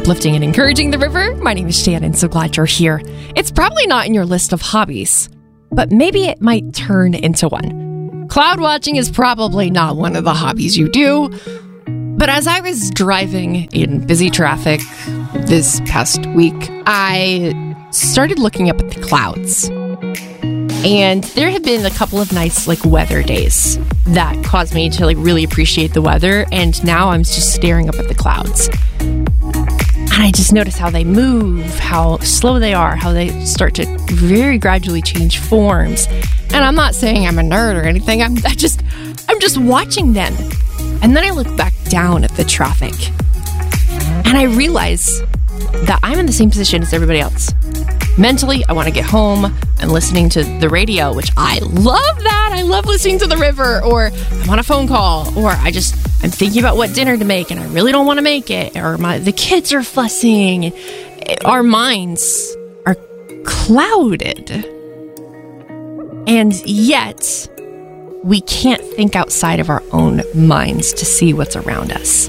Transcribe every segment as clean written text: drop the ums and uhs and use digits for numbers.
Uplifting and encouraging the river. My name is Shannon, so glad you're here. It's probably not in your list of hobbies, but maybe it might turn into one. Cloud watching is probably not one of the hobbies you do, but as I was driving in busy traffic this past week, I started looking up at the clouds. And there have been a couple of nice weather days that caused me to really appreciate the weather, and now I'm just staring up at the clouds. And I just notice how they move, how slow they are, how they start to very gradually change forms. And I'm not saying I'm a nerd or anything. I'm just watching them. And then I look back down at the traffic, and I realize that I'm in the same position as everybody else. Mentally, I want to get home and listening to the radio, which I love that. I love listening to the river, or I'm on a phone call, or I'm thinking about what dinner to make and I really don't want to make it, or the kids are fussing. Our minds are clouded. And yet, we can't think outside of our own minds to see what's around us.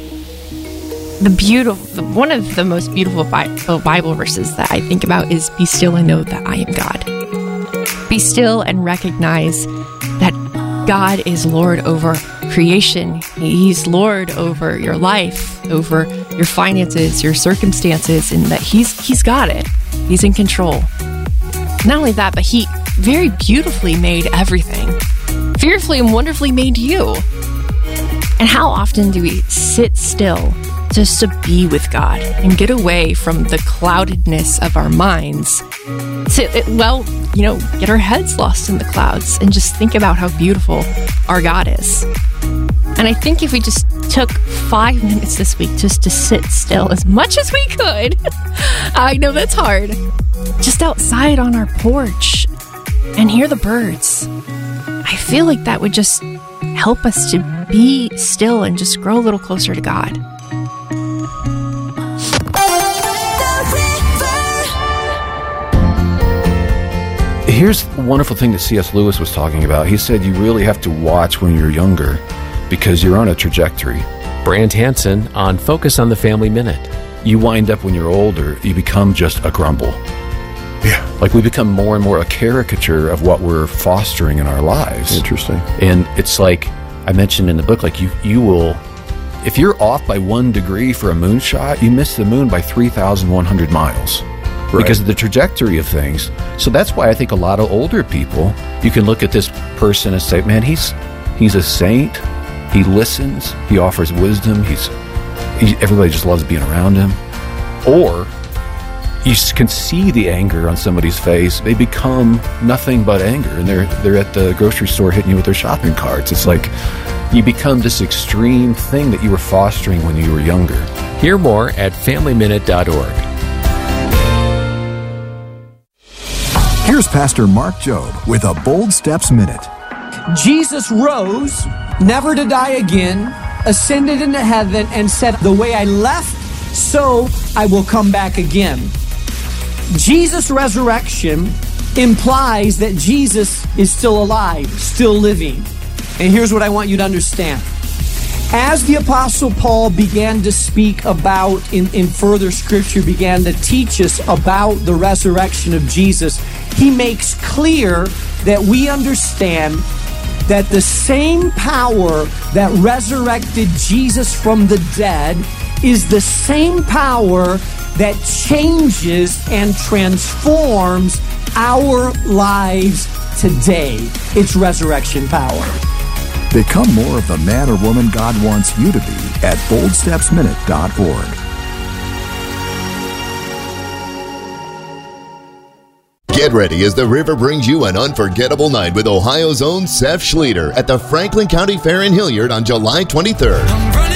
One of the most beautiful Bible verses that I think about is, "Be still and know that I am God." Be still and recognize that God is Lord over creation. He's Lord over your life, over your finances, your circumstances, and that He's got it. He's in control. Not only that, but He very beautifully made everything. Fearfully and wonderfully made you. And how often do we sit still just to be with God and get away from the cloudedness of our minds? Get our heads lost in the clouds and just think about how beautiful our God is. And I think if we just took 5 minutes this week just to sit still as much as we could, I know that's hard, just outside on our porch and hear the birds, I feel like that would just help us to be still and just grow a little closer to God. Here's the wonderful thing that C.S. Lewis was talking about. He said you really have to watch when you're younger because you're on a trajectory. Brant Hansen on Focus on the Family Minute. You wind up when you're older, you become just a grumble. Yeah. We become more and more a caricature of what we're fostering in our lives. Interesting. And it's like I mentioned in the book, you will, if you're off by 1 degree for a moonshot, you miss the moon by 3,100 miles. Right. Because of the trajectory of things. So that's why I think a lot of older people, you can look at this person and say, man, he's a saint. He listens. He offers wisdom. Everybody just loves being around him. Or you can see the anger on somebody's face. They become nothing but anger, and they're at the grocery store hitting you with their shopping carts. It's like you become this extreme thing that you were fostering when you were younger. Hear more at FamilyMinute.org. Here's Pastor Mark Jobe with a Bold Steps Minute. Jesus rose, never to die again, ascended into heaven, and said, "The way I left, so I will come back again." Jesus' resurrection implies that Jesus is still alive, still living. And here's what I want you to understand. As the Apostle Paul began to speak about, in further scripture, began to teach us about the resurrection of Jesus, he makes clear that we understand that the same power that resurrected Jesus from the dead is the same power that changes and transforms our lives today. It's resurrection power. Become more of the man or woman God wants you to be at boldstepsminute.org. Get ready as the river brings you an unforgettable night with Ohio's own Seth Schlueter at the Franklin County Fair in Hilliard on July 23rd.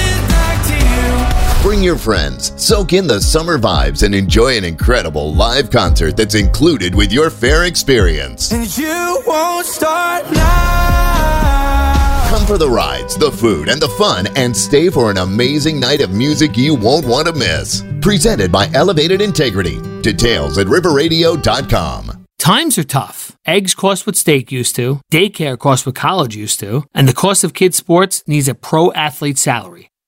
Bring your friends, soak in the summer vibes, and enjoy an incredible live concert that's included with your fair experience. And you won't start now. Come for the rides, the food, and the fun, and stay for an amazing night of music you won't want to miss. Presented by Elevated Integrity. Details at riverradio.com. Times are tough. Eggs cost what steak used to, daycare costs what college used to, and the cost of kids' sports needs a pro athlete salary.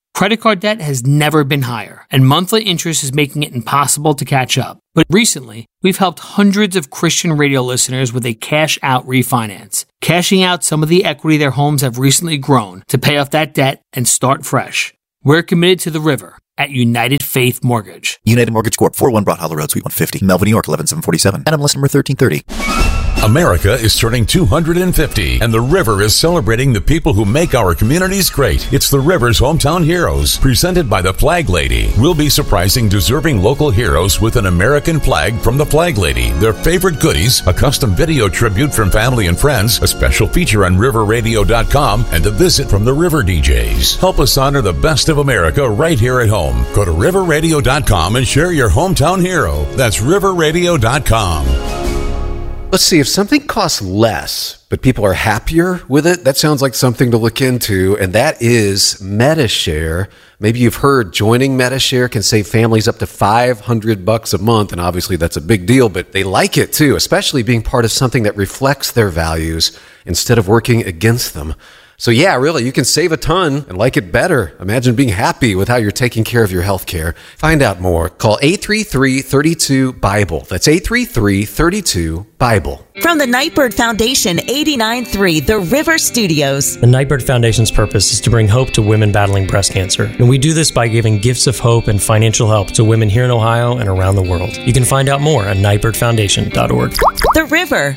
Credit card debt has never been higher, and monthly interest is making it impossible to catch up. But recently, we've helped hundreds of Christian radio listeners with a cash-out refinance, cashing out some of the equity their homes have recently grown to pay off that debt and start fresh. We're committed to the river at United Faith Mortgage. United Mortgage Corp. 401 Broad Hollow Road, Suite 150, Melville, New York, 11747. NMLS number 1330. America is turning 250, and the River is celebrating the people who make our communities great. It's the River's Hometown Heroes, presented by the Flag Lady. We'll be surprising deserving local heroes with an American flag from the Flag Lady, their favorite goodies, a custom video tribute from family and friends, a special feature on riverradio.com, and a visit from the River DJs. Help us honor the best of America right here at home. Go to riverradio.com and share your hometown hero. That's riverradio.com. Let's see, if something costs less, but people are happier with it, that sounds like something to look into, and that is Medi-Share. Maybe you've heard joining Medi-Share can save families up to $500 a month, and obviously that's a big deal, but they like it too, especially being part of something that reflects their values instead of working against them. So yeah, really, you can save a ton and like it better. Imagine being happy with how you're taking care of your health care. Find out more. Call 833-32-BIBLE. That's 833-32-BIBLE. From the Nightbird Foundation, 89.3 The River Studios. The Nightbird Foundation's purpose is to bring hope to women battling breast cancer. And we do this by giving gifts of hope and financial help to women here in Ohio and around the world. You can find out more at nightbirdfoundation.org. The River.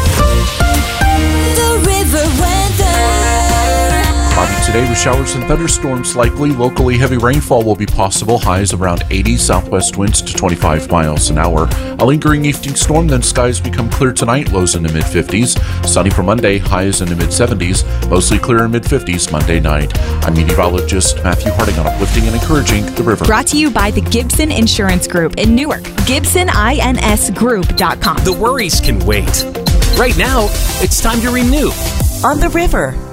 The River weather. Cloudy today with showers and thunderstorms likely. Locally, heavy rainfall will be possible. Highs around 80, southwest winds to 25 miles an hour. A lingering evening storm, then skies become clear tonight. Lows in the mid-50s. Sunny for Monday, highs in the mid-70s. Mostly clear in mid-50s Monday night. I'm meteorologist Matthew Harding on Uplifting and Encouraging the River. Brought to you by the Gibson Insurance Group in Newark. GibsonINSGroup.com. The worries can wait. Right now, it's time to renew. On the River.